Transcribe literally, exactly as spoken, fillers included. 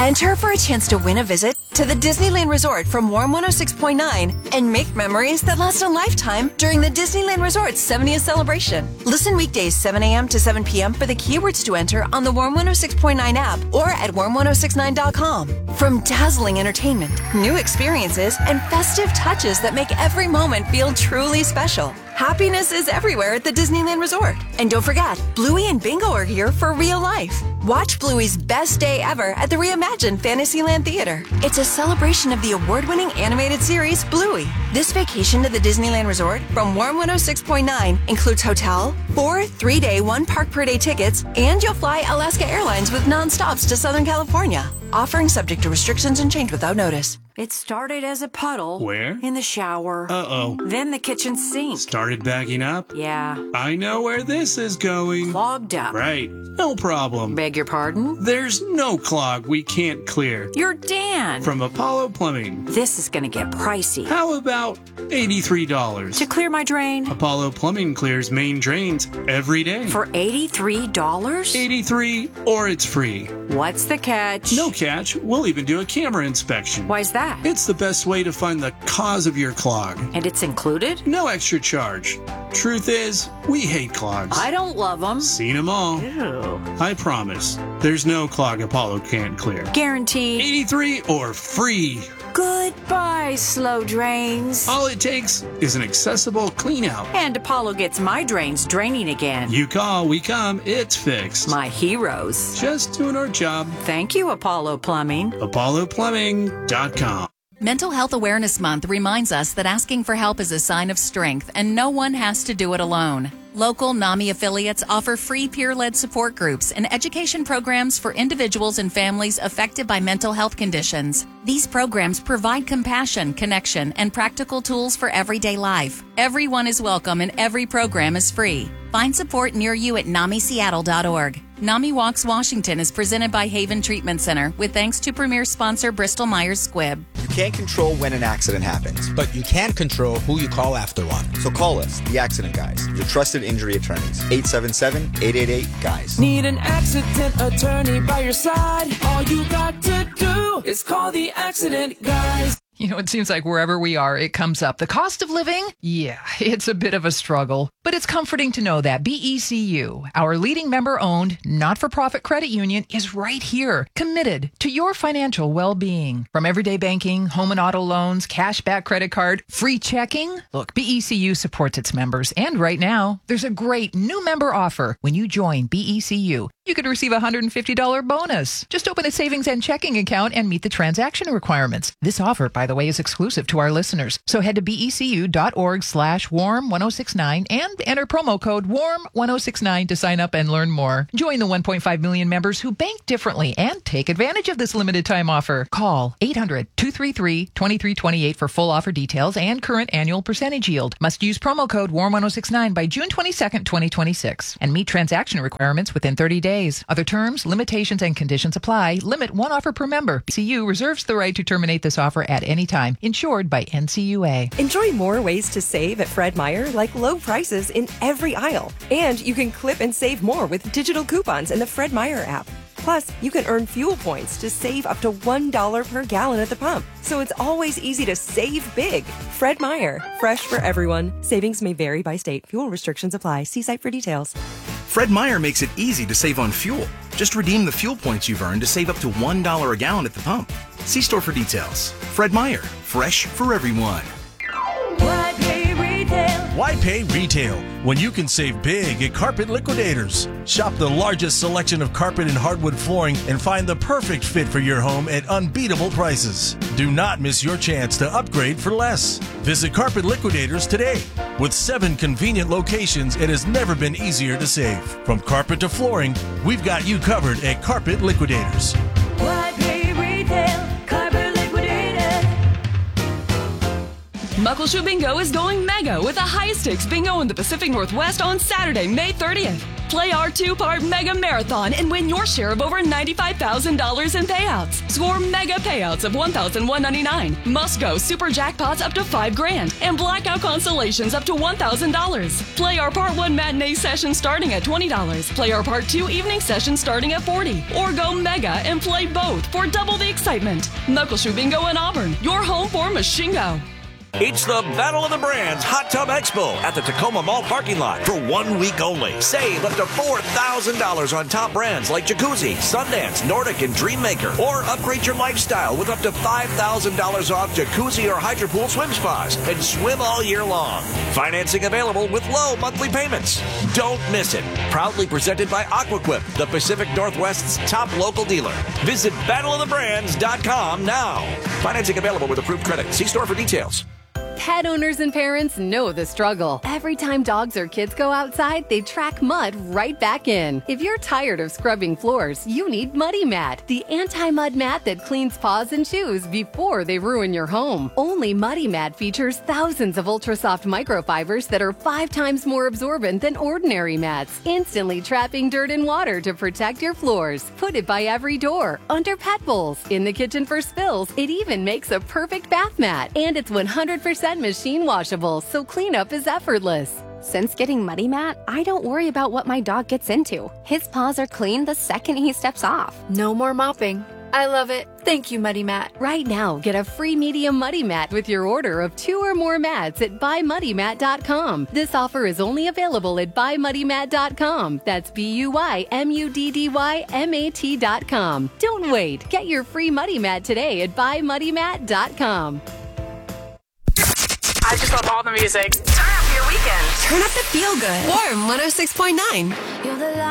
Enter for a chance to win a visit to the Disneyland Resort from Warm one oh six point nine and make memories that last a lifetime during the Disneyland Resort's seventieth celebration. Listen weekdays seven a.m. to seven p.m. for the keywords to enter on the Warm one oh six point nine app or at warm ten sixty-nine dot com. From dazzling entertainment, new experiences, and festive touches that make every moment feel truly special, happiness is everywhere at the Disneyland Resort. And don't forget, Bluey and Bingo are here for real life. Watch Bluey's best day ever at the reimagined Fantasyland Theater. It's a celebration of the award-winning animated series Bluey. This vacation to the Disneyland Resort from Warm one oh six point nine includes hotel, four three-day, one-park-per-day tickets, and you'll fly Alaska Airlines with non-stops to Southern California. Offering subject to restrictions and change without notice. It started as a puddle. Where? In the shower. Uh-oh. Then the kitchen sink. Started backing up? Yeah. I know where this is going. Clogged up. Right. No problem. Beg your pardon? There's no clog we can't clear. You're Dan. From Apollo Plumbing. This is gonna get pricey. How about eighty-three dollars? To clear my drain? Apollo Plumbing clears main drains every day. For eighty-three dollars? eighty-three dollars or it's free. What's the catch? No catch. We'll even do a camera inspection. Why's that? It's the best way to find the cause of your clog. And it's included? No extra charge. Truth is, we hate clogs. I don't love them. Seen them all. Ew. I promise, there's no clog Apollo can't clear. Guaranteed. eighty-three dollars or free. Goodbye, slow drains. All it takes is an accessible clean out. And Apollo gets my drains draining again. You call, we come, it's fixed. My heroes. Just doing our job. Thank you, Apollo Plumbing. apollo plumbing dot com. Mental Health Awareness Month reminds us that asking for help is a sign of strength and no one has to do it alone. Local NAMI affiliates offer free peer-led support groups and education programs for individuals and families affected by mental health conditions. These programs provide compassion, connection, and practical tools for everyday life. Everyone is welcome and every program is free. Find support near you at nami seattle dot org. NAMI Walks Washington is presented by Haven Treatment Center with thanks to premier sponsor Bristol Myers Squibb. You can't control when an accident happens, but you can control who you call after one. So call us, the Accident Guys, your trusted injury attorneys. eight seven seven, eight eight eight, GUYS. Need an accident attorney by your side? All you got to do is call the Accident Guys. You know, it seems like wherever we are, it comes up. The cost of living? Yeah, it's a bit of a struggle. But it's comforting to know that B E C U, our leading member-owned, not-for-profit credit union, is right here, committed to your financial well-being. From everyday banking, home and auto loans, cashback credit card, free checking. Look, B E C U supports its members. And right now, there's a great new member offer. When you join B E C U, you could receive a one hundred fifty dollars bonus. Just open a savings and checking account and meet the transaction requirements. This offer, by the way, is exclusive to our listeners. So head to becu.org slash warm 1069 and enter promo code warm ten sixty-nine to sign up and learn more. Join the one point five million members who bank differently and take advantage of this limited time offer. Call eight hundred, two three three, two three two eight for full offer details and current annual percentage yield. Must use promo code warm ten sixty-nine by June twenty-second, twenty twenty-six and meet transaction requirements within thirty days. Other terms, limitations, and conditions apply. Limit one offer per member. B C U reserves the right to terminate this offer at any time. Insured by N C U A. Enjoy more ways to save at Fred Meyer, like low prices in every aisle. And you can clip and save more with digital coupons in the Fred Meyer app. Plus, you can earn fuel points to save up to one dollar per gallon at the pump. So it's always easy to save big. Fred Meyer, fresh for everyone. Savings may vary by state. Fuel restrictions apply. See site for details. Fred Meyer makes it easy to save on fuel. Just redeem the fuel points you've earned to save up to one dollar a gallon at the pump. See store for details. Fred Meyer, fresh for everyone. Why pay retail? Why pay retail when you can save big at Carpet Liquidators? Shop the largest selection of carpet and hardwood flooring and find the perfect fit for your home at unbeatable prices. Do not miss your chance to upgrade for less. Visit Carpet Liquidators today. With seven convenient locations, it has never been easier to save. From carpet to flooring, we've got you covered at Carpet Liquidators. Why pay retail? Carpet Liquidators. Muckleshoot Bingo is going mega with the highest stakes bingo in the Pacific Northwest on Saturday, May thirtieth. Play our two-part Mega Marathon and win your share of over ninety-five thousand dollars in payouts. Score mega payouts of one thousand one hundred ninety-nine dollars. Must-go super jackpots up to five grand. And blackout constellations up to one thousand dollars. Play our Part one matinee session starting at twenty dollars. Play our Part two evening session starting at forty dollars. Or go mega and play both for double the excitement. Muckleshoe Bingo in Auburn. Your home for Machingo. It's the Battle of the Brands Hot Tub Expo at the Tacoma Mall parking lot for one week only. Save up to four thousand dollars on top brands like Jacuzzi, Sundance, Nordic, and Dreammaker. Or upgrade your lifestyle with up to five thousand dollars off Jacuzzi or Hydropool swim spas and swim all year long. Financing available with low monthly payments. Don't miss it. Proudly presented by Aquaquip, the Pacific Northwest's top local dealer. Visit battle of the brands dot com now. Financing available with approved credit. See store for details. Pet owners and parents know the struggle. Every time dogs or kids go outside, they track mud right back in. If you're tired of scrubbing floors, you need Muddy Mat, the anti-mud mat that cleans paws and shoes before they ruin your home. Only Muddy Mat features thousands of ultra-soft microfibers that are five times more absorbent than ordinary mats, instantly trapping dirt and water to protect your floors. Put it by every door, under pet bowls, in the kitchen for spills. It even makes a perfect bath mat, and it's one hundred percent machine washable, so cleanup is effortless. Since getting Muddy Mat, I don't worry about what my dog gets into. His paws are clean the second he steps off. No more mopping. I love it. Thank you, Muddy Mat. Right now, get a free medium Muddy Mat with your order of two or more mats at buy muddy mat dot com. This offer is only available at buy muddy mat dot com. That's B U Y M U D D Y M A T dot com. Don't wait. Get your free Muddy Mat today at buy muddy mat dot com. I just love all the music. Turn up your weekend. Turn up the feel good. Warm one oh six point nine. You're the